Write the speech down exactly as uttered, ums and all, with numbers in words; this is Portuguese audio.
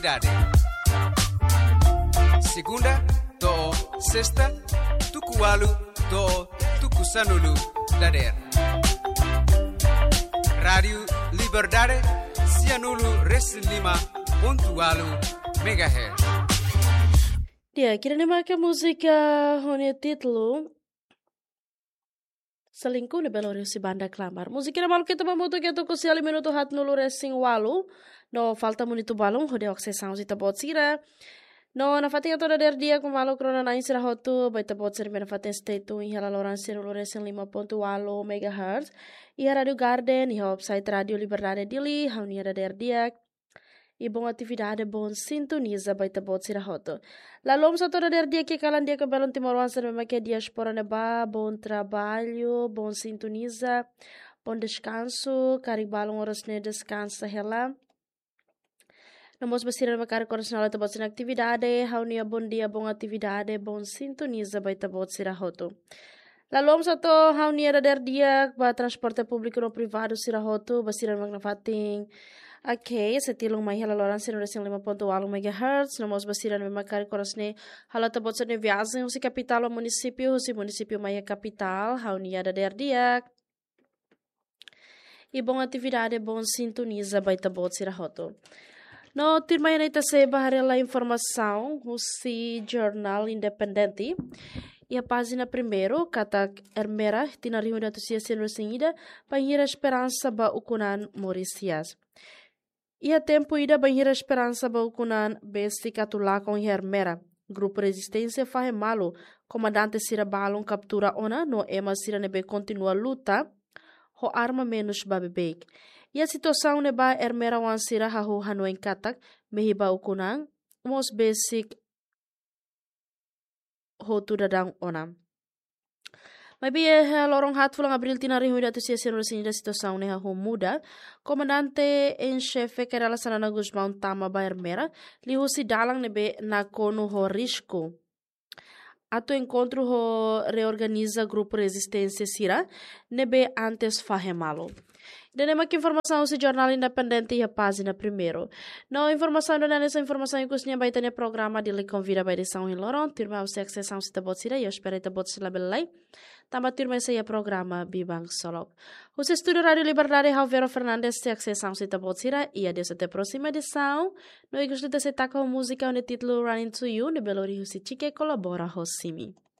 Dade. Segunda, do, sexta, tukualu, do, tukusanulu, dader. Rádio Liberdade, Cianulu, Resilima, pontualu, megahertz. Dia, kira nama ke música hone título Selingkuh ni Belo si banda clamar. Música na malu kita mamuto que to kusiali minuto hat nulu resing walu. No falta munitu balong hode oksesão sita bot sira. No na fatinha toda der dia com valo krona na insira hotu baita bot sira na fatin state tu in hala loran nulu resing lima ponto walo megahertz. Ia Radio Garden, ia website Radio Liberdade Dili, haunia da der dia. E bom atividade bom sintoniza baita bot sira hoto. La lom sa toda der dia que calan dia que belon timor wansa mesmo que diaspora ne ba, bom trabalho, bom sintoniza, bom descanso, cari balon horas ne descansa hela. Namos basira na cara coração ta bot sira atividade, haunia bom dia, bom atividade, bom sintoniza baita bot sira hoto. La lom sa to haunia da der dia ba transporte público no privado sira hoto, basira na fating. Ok, sa tilong may halaloran sino resing lima ponto walo megahertz, namos basiran may makari koras ni halata bot sa ni viagem si kapital o munisipyo, si munisipyo may kapital, haunia da der diak. Ibong atividade bom sintoniza baita bot sira hoto. No, tirmay na ita sa baharela informação, si Jornal Independente, e a página primeiro, kata Ermera, tinariho na tusia sino resing ida, panhira esperança ba ukunan Mauricias. E a tempo ida banheira esperança baukunan besti katula com Hermera. Grupo Resistência fahe malo. Comandante Sira Balon captura ona no ema Sira nebe continua luta. Ho arma menos babebek. E a situação neba Hermera wan Sira hahu hanoen katak mehi baukunan. Mos basic ho tudadang ona. Maybe eh, lorong hat fulang abril tinari huida tu sia sino resini da situação ne hahu muda. Comandante en chefe que era sana Guzmão Tama Baermera, li husi dalang nebe na kono ho risco. Ato encontro ho reorganiza grupo resistência Sira, nebe antes fahe malo. Denema que informação se Jornal Independente e a página primeiro. Não informação do nessa informação que os nia baita ne programa de lhe convida para edição em Loron, turma o sexção se tabot sira, eu espero que tabot sila belai. Tamba turma esse é programa Bibang Solok. Os estúdio Radio Liberdade Alvero Fernandes sexção se tabot sira e a dessa até próxima edição. No igreja de se taca música no título Running to You, de Belo Rio se Chique colabora Rossimi.